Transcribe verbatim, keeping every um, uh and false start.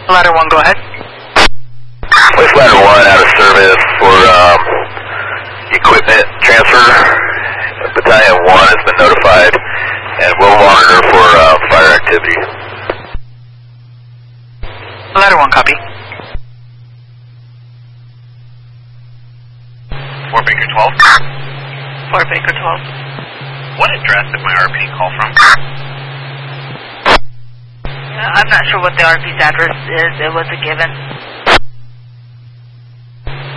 Ladder one, go ahead. Place Ladder one out of service for um, equipment transfer. Battalion one has been notified and will monitor for uh, fire activity. Ladder one, copy. Fort Baker twelve. Fort Baker twelve. What address did my R P call from? Uh, I'm not sure what the R P's address is. It was a given.